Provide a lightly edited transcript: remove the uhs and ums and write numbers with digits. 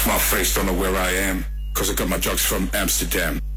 My face don't know where I am, cause I got my drugs from Amsterdam.